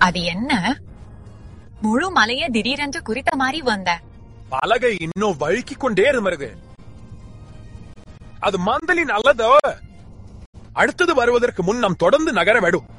அது என்ன? முழு மலைய திடீரென்று குறித்த மாதிரி வந்த பலகை இன்னும் வழுக்கிக் கொண்டே இருமருது. அது மந்தலின் அல்லதோ. அடுத்தது வருவதற்கு முன் நாம் தொடர்ந்து நகர வேண்டும்.